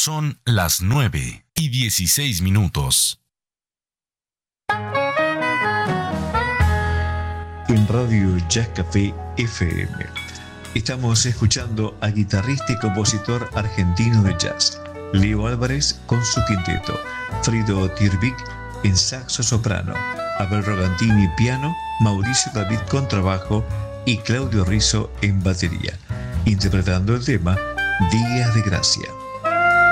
Son las 9:16. En Radio Jazz Café FM estamos escuchando al guitarrista y compositor argentino de jazz, Leo Álvarez con su quinteto, Frido Tirvik en saxo soprano, Abel Rogantini piano, Mauricio David contrabajo y Claudio Rizzo en batería, interpretando el tema Días de Gracia.